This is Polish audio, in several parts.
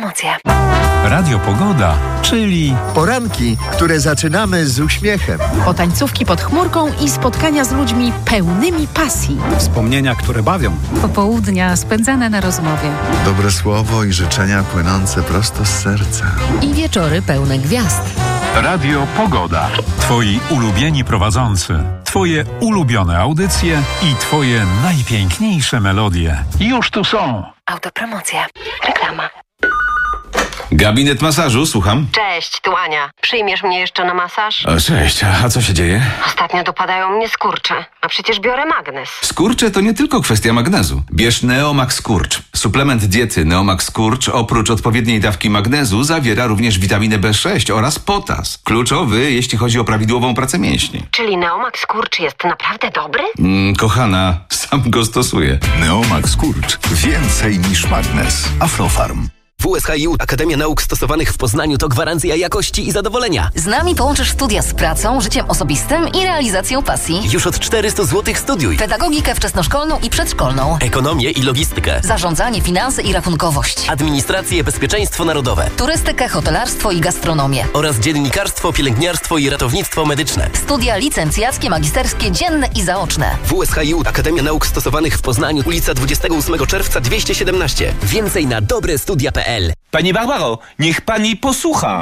Autopromocje. Radio Pogoda, czyli poranki, które zaczynamy z uśmiechem. Potańcówki pod chmurką i spotkania z ludźmi pełnymi pasji. wspomnienia, które bawią. Popołudnia spędzane na rozmowie. Dobre słowo i życzenia płynące prosto z serca. I wieczory pełne gwiazd. Radio Pogoda. Twoi ulubieni prowadzący, twoje ulubione audycje i twoje najpiękniejsze melodie. Już tu są. Autopromocje. Reklama. Gabinet masażu, słucham. Cześć, tu Ania. Przyjmiesz mnie jeszcze na masaż? Cześć, a co się dzieje? Ostatnio dopadają mnie skurcze, a przecież biorę magnes. Skurcze to nie tylko kwestia magnezu. Bierz Neomax Skurcz. Suplement diety Neomax Skurcz oprócz odpowiedniej dawki magnezu zawiera również witaminę B6 oraz potas. Kluczowy, jeśli chodzi o prawidłową pracę mięśni. Czyli Neomax Skurcz jest naprawdę dobry? Kochana, sam go stosuję. Neomax Skurcz. Więcej niż magnes. Aflofarm. WSHiU Akademia Nauk Stosowanych w Poznaniu to gwarancja jakości i zadowolenia. Z nami połączysz studia z pracą, życiem osobistym i realizacją pasji. Już od 400 zł studiuj. Pedagogikę wczesnoszkolną i przedszkolną. Ekonomię i logistykę. Zarządzanie, finanse i rachunkowość. Administrację, bezpieczeństwo narodowe. Turystykę, hotelarstwo i gastronomię. Oraz dziennikarstwo, pielęgniarstwo i ratownictwo medyczne. Studia licencjackie, magisterskie, dzienne i zaoczne. WSHiU Akademia Nauk Stosowanych w Poznaniu, ulica 28 czerwca 217. Więcej na dobrestudia.pl. Pani Barbaro, niech pani posłucha.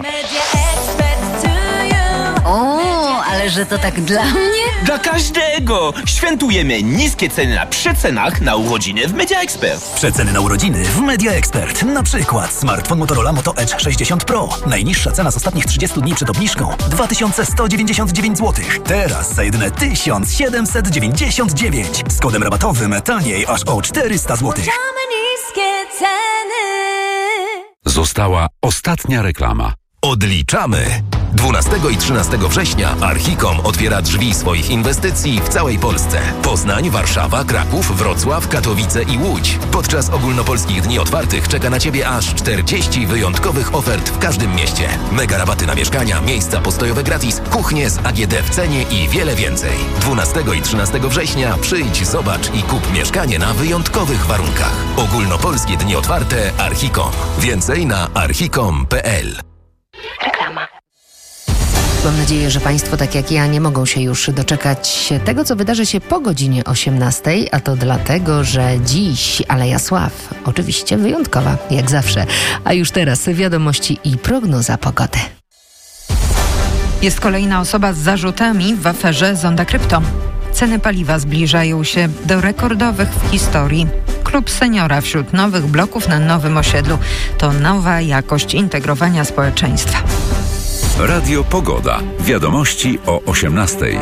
O, ale że to tak dla mnie? Dla każdego! Świętujemy niskie ceny na przecenach na urodziny w Media Expert. Przeceny na urodziny w Media Expert. Na przykład smartfon Motorola Moto Edge 60 Pro. Najniższa cena z ostatnich 30 dni przed obniżką 2199 zł. Teraz za jedyne 1799. Z kodem rabatowym taniej aż o 400 zł. Została ostatnia reklama. Odliczamy! 12 i 13 września Archicom otwiera drzwi swoich inwestycji w całej Polsce. Poznań, Warszawa, Kraków, Wrocław, Katowice i Łódź. Podczas ogólnopolskich dni otwartych czeka na Ciebie aż 40 wyjątkowych ofert w każdym mieście. Mega rabaty na mieszkania, miejsca postojowe gratis, kuchnie z AGD w cenie i wiele więcej. 12 i 13 września przyjdź, zobacz i kup mieszkanie na wyjątkowych warunkach. Ogólnopolskie dni otwarte Archicom. Więcej na archicom.pl. Reklama. Mam nadzieję, że Państwo, tak jak ja, nie mogą się już doczekać tego, co wydarzy się po godzinie 18, a to dlatego, że dziś Aleja Sław, oczywiście wyjątkowa, jak zawsze. A już teraz wiadomości i prognoza pogody. Jest kolejna osoba z zarzutami w aferze Zonda Krypto. Ceny paliwa zbliżają się do rekordowych w historii. Klub Seniora wśród nowych bloków na nowym osiedlu to nowa jakość integrowania społeczeństwa. Radio Pogoda. Wiadomości o 18:00.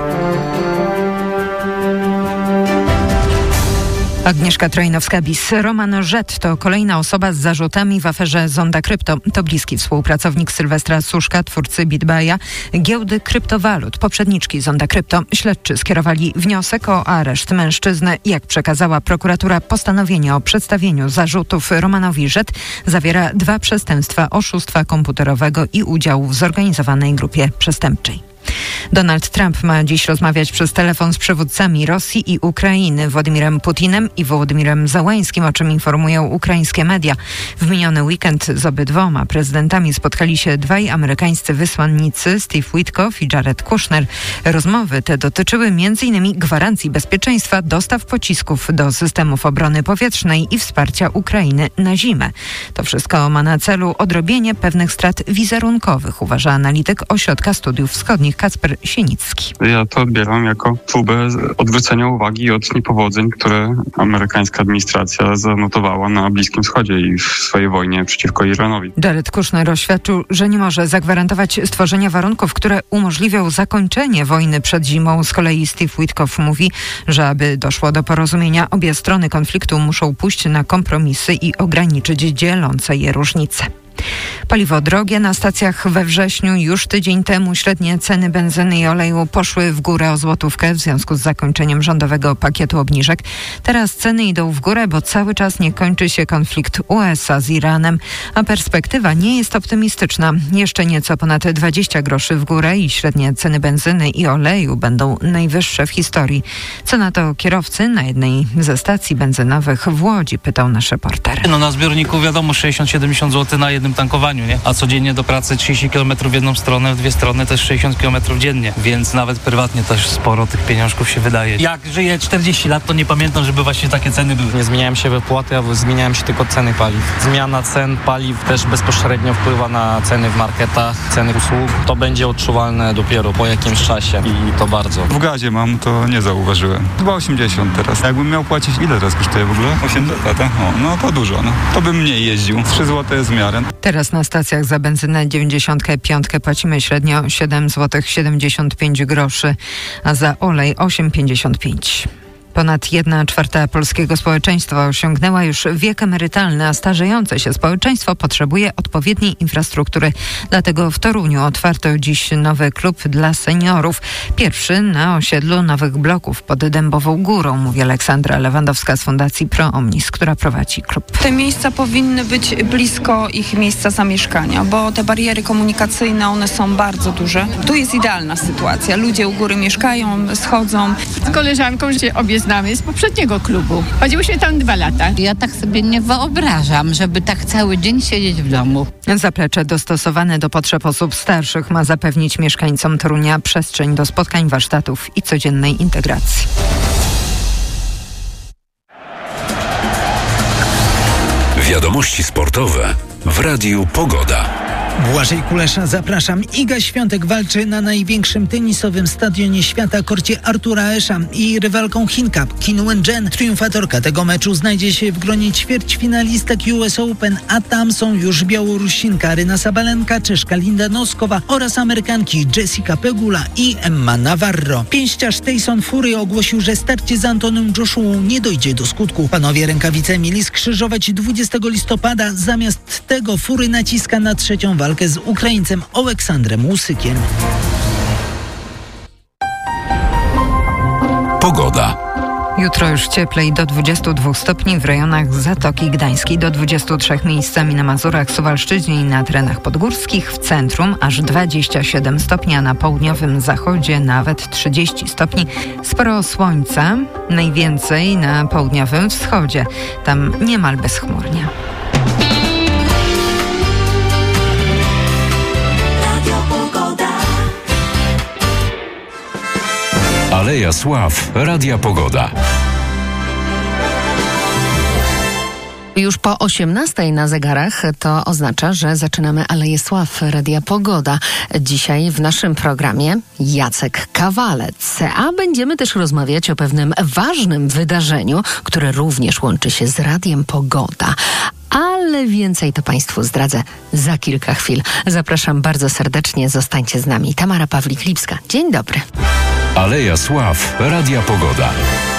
Agnieszka Trojnowska-Bis. Roman Żet to kolejna osoba z zarzutami w aferze Zonda Krypto. To bliski współpracownik Sylwestra Suszka, twórcy BitBuya, giełdy kryptowalut, poprzedniczki Zonda Krypto. Śledczy skierowali wniosek o areszt mężczyzny. Jak przekazała prokuratura, postanowienie o przedstawieniu zarzutów Romanowi Żet zawiera 2 przestępstwa oszustwa komputerowego i udziału w zorganizowanej grupie przestępczej. Donald Trump ma dziś rozmawiać przez telefon z przywódcami Rosji i Ukrainy, Władimirem Putinem i Wołodymirem Załańskim, o czym informują ukraińskie media. W miniony weekend z obydwoma prezydentami spotkali się 2 amerykańscy wysłannicy, Steve Witkoff i Jared Kushner. Rozmowy te dotyczyły m.in. gwarancji bezpieczeństwa, dostaw pocisków do systemów obrony powietrznej i wsparcia Ukrainy na zimę. To wszystko ma na celu odrobienie pewnych strat wizerunkowych, uważa analityk Ośrodka Studiów Wschodnich Kacper Sienicki. Ja to odbieram jako próbę odwrócenia uwagi od niepowodzeń, które amerykańska administracja zanotowała na Bliskim Wschodzie i w swojej wojnie przeciwko Iranowi. Jared Kushner oświadczył, że nie może zagwarantować stworzenia warunków, które umożliwią zakończenie wojny przed zimą. Z kolei Steve Witkoff mówi, że aby doszło do porozumienia, obie strony konfliktu muszą pójść na kompromisy i ograniczyć dzielące je różnice. Paliwo drogie na stacjach we wrześniu. Już tydzień temu średnie ceny benzyny i oleju poszły w górę o złotówkę w związku z zakończeniem rządowego pakietu obniżek. Teraz ceny idą w górę, bo cały czas nie kończy się konflikt USA z Iranem, a perspektywa nie jest optymistyczna. Jeszcze nieco ponad 20 groszy w górę i średnie ceny benzyny i oleju będą najwyższe w historii. Co na to kierowcy na jednej ze stacji benzynowych w Łodzi, pytał nasz reporter. Na zbiorniku wiadomo 60-70 zł na jednym tankowaniu, nie? A codziennie do pracy 30 km w jedną stronę, w dwie strony też 60 km dziennie, więc nawet prywatnie też sporo tych pieniążków się wydaje. Jak żyję 40 lat, to nie pamiętam, żeby właśnie takie ceny były. Nie zmieniają się wypłaty, a zmieniają się tylko ceny paliw. Zmiana cen paliw też bezpośrednio wpływa na ceny w marketach, ceny usług. To będzie odczuwalne dopiero po jakimś czasie i to bardzo. W gazie mam, to nie zauważyłem. Chyba 80 teraz. Jakbym miał płacić, ile teraz kosztuje w ogóle? 8 zł, no to dużo, no. To bym mniej jeździł. 3 zł jest w miarę. Teraz na stacjach za benzynę 95 płacimy średnio 7 zł 75 groszy, a za olej 8,55. Ponad 1/4 polskiego społeczeństwa osiągnęła już wiek emerytalny, a starzejące się społeczeństwo potrzebuje odpowiedniej infrastruktury. Dlatego w Toruniu otwarto dziś nowy klub dla seniorów. Pierwszy na osiedlu nowych bloków pod Dębową Górą, mówi Aleksandra Lewandowska z Fundacji Pro Omnis, która prowadzi klub. Te miejsca powinny być blisko ich miejsca zamieszkania, bo te bariery komunikacyjne, one są bardzo duże. Tu jest idealna sytuacja. Ludzie u góry mieszkają, schodzą. Z koleżanką się obie znamy z poprzedniego klubu. Chodziłyśmy tam 2 lata. Ja tak sobie nie wyobrażam, żeby tak cały dzień siedzieć w domu. Zaplecze dostosowane do potrzeb osób starszych ma zapewnić mieszkańcom Torunia przestrzeń do spotkań, warsztatów i codziennej integracji. Wiadomości sportowe w Radiu Pogoda. Błażej Kulesza, zapraszam. Iga Świątek walczy na największym tenisowym stadionie świata, korcie Artura Ashe'a i rywalką Chinka Qin Wen-jen. Triumfatorka tego meczu znajdzie się w gronie ćwierćfinalistek US Open, a tam są już Białorusinka Aryna Sabalenka, Czeszka Linda Noskowa oraz Amerykanki Jessica Pegula i Emma Navarro. Pięściarz Tyson Fury ogłosił, że starcie z Antonem Joshuą nie dojdzie do skutku. Panowie rękawice mieli skrzyżować 20 listopada. Zamiast tego Fury naciska na trzecią walkę z Ukraińcem Oleksandrem Łusykiem. Pogoda. Jutro już cieplej, do 22 stopni w rejonach Zatoki Gdańskiej, do 23 miejscami na Mazurach, Suwalszczyźnie i na terenach podgórskich, w centrum aż 27 stopni, a na południowym zachodzie nawet 30 stopni. Sporo słońca, najwięcej na południowym wschodzie, tam niemal bezchmurnie. Aleja Sław, Radia Pogoda. Już po 18:00 na zegarach to oznacza, że zaczynamy Aleję Sław, Radia Pogoda. Dzisiaj w naszym programie Jacek Kawalec, a będziemy też rozmawiać o pewnym ważnym wydarzeniu, które również łączy się z Radiem Pogoda. Ale więcej to Państwu zdradzę za kilka chwil. Zapraszam bardzo serdecznie, zostańcie z nami. Tamara Pawlik-Lipska. Dzień dobry. Aleja Sław, Radia Pogoda.